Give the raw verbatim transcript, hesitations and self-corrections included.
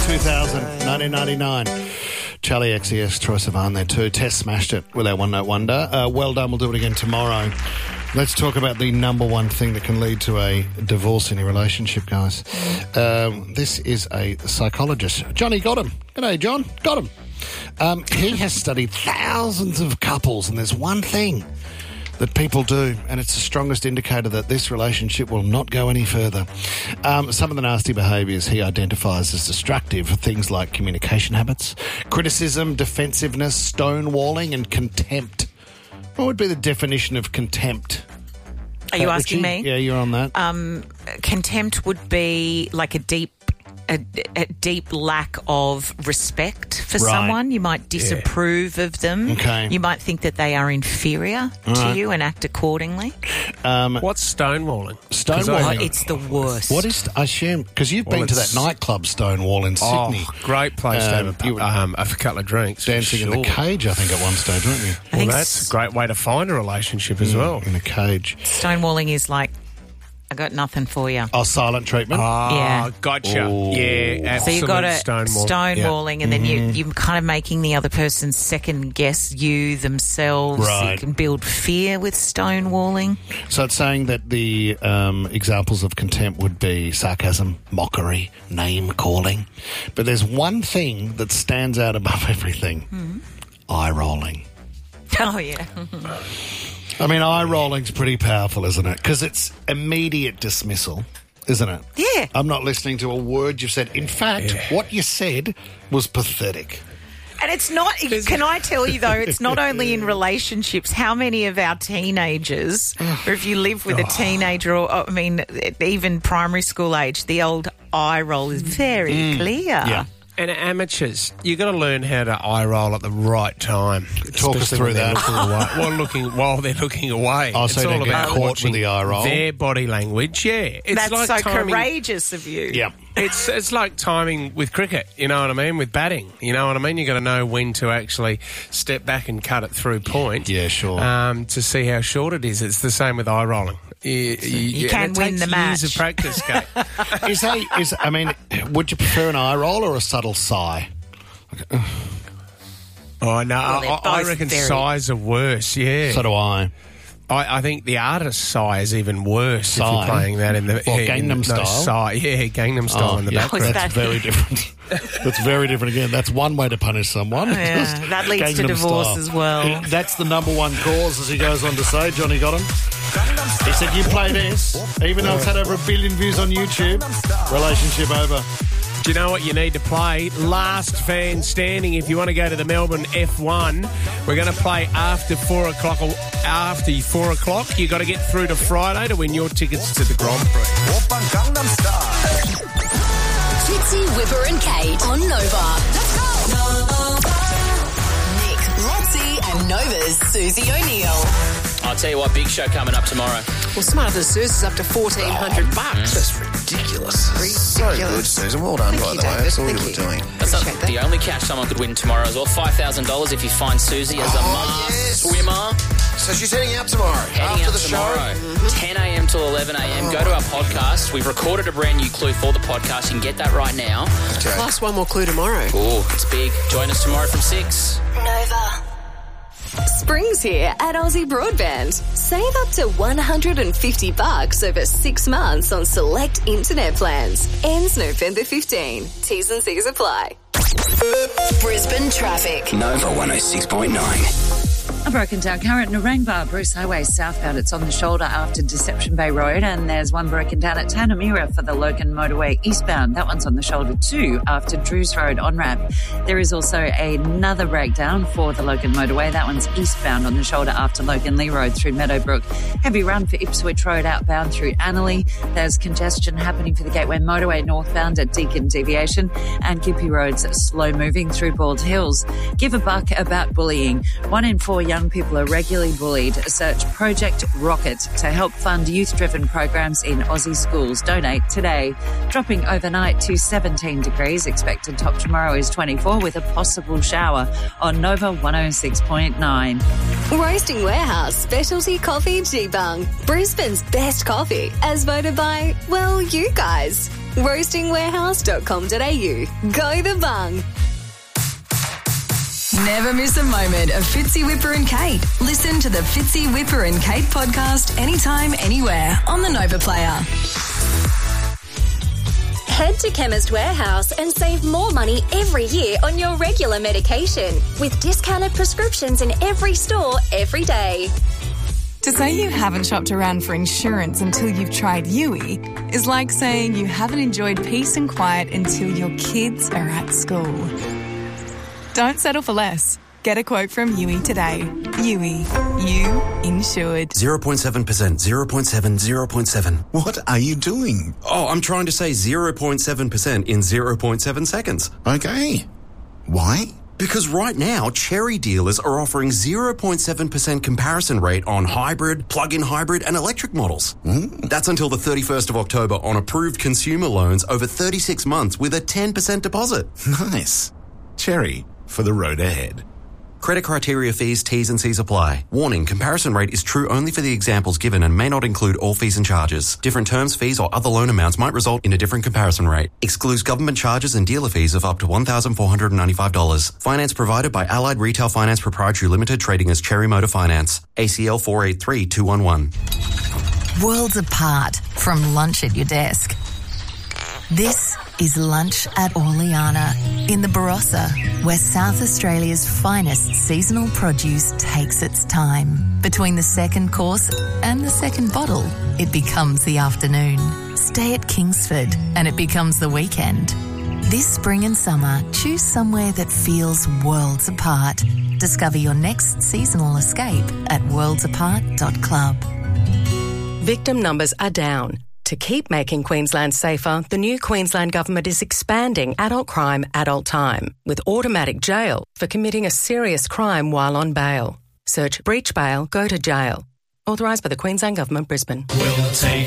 two thousand, nineteen ninety-nine. Charlie X C S, Troye Sivan there too. Tess smashed it with our One Note Wonder. Uh, well done. We'll do it again tomorrow. Let's talk about the number one thing that can lead to a divorce in a relationship, guys. Um, this is a psychologist. Johnny got him. G'day, John. Got him. Um, he has studied thousands of couples, and there's one thing that people do, and it's the strongest indicator that this relationship will not go any further. Um, some of the nasty behaviours he identifies as destructive are things like communication habits, criticism, defensiveness, stonewalling and contempt. What would be the definition of contempt? Are you Uh, asking Richie? me? Yeah, you're on that. Um, contempt would be like a deep, a, a deep lack of respect for Right. someone. You might disapprove of them. Okay. You might think that they are inferior to right. you and act accordingly. Um, What's stonewalling? Stonewalling. Oh, it's the worst. What is, I assume, because you've Well, been to that it's- nightclub Stonewall in Sydney. Oh, great place to Um, have a, you pu- were um, a couple of drinks. Dancing in the Sure. cage, I think, at one stage, weren't you? I Well, think that's a great way to find a relationship as well. In a cage. stonewalling is like, I got nothing for you. Oh, silent treatment? Ah, Yeah. gotcha. Oh. Yeah, So absolute you got a stonewall. stonewalling, and then you, you're kind of making the other person second guess you themselves. Right. You can build fear with stonewalling. So it's saying that the um, examples of contempt would be sarcasm, mockery, name calling. But there's one thing that stands out above everything. Mm-hmm. Eye rolling. Oh, yeah. I mean, eye rolling's pretty powerful, isn't it? Because it's immediate dismissal, isn't it? Yeah. I'm not listening to a word you've said. In fact, what you said was pathetic. And it's not, can I tell you though, it's not only in relationships. How many of our teenagers, or if you live with a teenager, or I mean, even primary school age, the old eye roll is very clear. Yeah. And amateurs, you got to learn how to eye roll at the right time. Talk us especially through when they're that. looking away. Well, looking while they're looking away. Oh, it's so you all don't get about caught with watching the eye roll? their body language. Yeah, it's That's like so timing, courageous of you. Yeah. It's it's like timing with cricket. You know what I mean? With batting, you know what I mean? You got to know when to actually step back and cut it through point. Yeah, sure. Um, to see how short it is. It's the same with eye rolling. You, you, You and can it win takes the years match. of practice, Kate. Is a, is, I mean, would you prefer an eye roll or a subtle sigh? Oh no, Well, they're I, I both reckon very- sighs are worse. Yeah, So do I. I, I think the artist sigh is even worse if Sigh? you're playing that in the What, yeah, in Gangnam the, Style? No, sigh, yeah, Gangnam Style in the Oh, yeah, background. Was that's that- very different. That's very different again. That's one way to punish someone. Yeah, that leads to Gangnam divorce Style. as well. That's the number one cause, as he goes on to say. Johnny got him. He said, you play this, even though it's had over a billion views on YouTube, relationship over. Do you know what you need to play? Last fan standing. If you want to go to the Melbourne F one, we're going to play after four o'clock. Or after four o'clock, you got to get through to Friday to win your tickets to the Grand Prix. Fitzy, Whipper and Kate on Nova. Let's go! Nova. Nick, Lotzi and Nova's Susie O'Neill. I'll tell you what, big show coming up tomorrow. Well, Smart Than Suze is up to fourteen hundred bucks. That's ridiculous. So good, Susan. Well done, Thank by you, the way. David. That's all Thank you were you. doing. That's not Appreciate that. the only cash someone could win tomorrow as well. five thousand dollars if you find Susie as a Oh, masked yes. swimmer. So she's heading out tomorrow Heading after out the tomorrow, show. ten a.m. till eleven a.m. Go to our podcast. We've recorded a brand new clue for the podcast. You can get that right now. Okay. Plus one more clue tomorrow. Oh, it's big. Join us tomorrow from six. Nova. Spring's here at Aussie Broadband. Save up to one hundred fifty bucks over six months on select internet plans. Ends November fifteenth. T's and C's apply. Brisbane traffic. Nova one oh six point nine. A broken down car at Narangba, Bruce Highway southbound. It's on the shoulder after Deception Bay Road, and there's one broken down at Tanamira for the Logan Motorway eastbound. That one's on the shoulder too after Drews Road on-ramp. There is also another breakdown for the Logan Motorway. That one's eastbound on the shoulder after Logan Lee Road through Meadowbrook. Heavy run for Ipswich Road outbound through Annerley. There's congestion happening for the Gateway Motorway northbound at Deakin Deviation, and Gympie Road's slow moving through Bald Hills. Give a buck about bullying. One in four young people are regularly bullied. Search Project Rocket to help fund youth-driven programs in Aussie schools. Donate today. Dropping overnight to seventeen degrees. Expected top tomorrow is twenty-four with a possible shower on Nova one oh six point nine. Roasting Warehouse Specialty Coffee G-Bung. Brisbane's best coffee, as voted by, well, you guys. roasting warehouse dot com dot a u. Go the bung. Never miss a moment of Fitzy, Whipper and Kate. Listen to the Fitzy, Whipper and Kate podcast anytime, anywhere on the Nova Player. Head to Chemist Warehouse and save more money every year on your regular medication with discounted prescriptions in every store every day. To say you haven't shopped around for insurance until you've tried Yui is like saying you haven't enjoyed peace and quiet until your kids are at school. Don't settle for less. Get a quote from Yui today. Yui. You insured. zero point seven percent, zero point seven, zero point seven. What are you doing? Oh, I'm trying to say zero point seven percent in zero point seven seconds. Okay. Why? Because right now, Cherry dealers are offering zero point seven percent comparison rate on hybrid, plug-in hybrid and electric models. Mm. That's until the thirty-first of October on approved consumer loans over thirty-six months with a ten percent deposit. Nice. Cherry, for the road ahead. Credit criteria, fees, T's and C's apply. Warning, comparison rate is true only for the examples given and may not include all fees and charges. Different terms, fees or other loan amounts might result in a different comparison rate. Excludes government charges and dealer fees of up to one thousand four hundred ninety-five dollars. Finance provided by Allied Retail Finance Proprietary Limited, trading as Cherry Motor Finance. A C L four eight three two one one. Worlds apart from lunch at your desk. This is Lunch at Orleana in the Barossa, where South Australia's finest seasonal produce takes its time. Between the second course and the second bottle, it becomes the afternoon. Stay at Kingsford and it becomes the weekend. This spring and summer, choose somewhere that feels worlds apart. Discover your next seasonal escape at worlds apart dot club. Victim numbers are down. To keep making Queensland safer, the new Queensland Government is expanding adult crime, adult time, with automatic jail for committing a serious crime while on bail. Search breach bail, go to jail. Authorised by the Queensland Government, Brisbane. We'll take